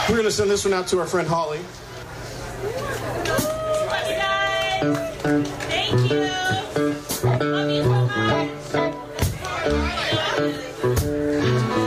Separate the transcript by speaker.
Speaker 1: We're going to send this one out to our friend Holly.
Speaker 2: Love you guys. Thank you. Love you so much.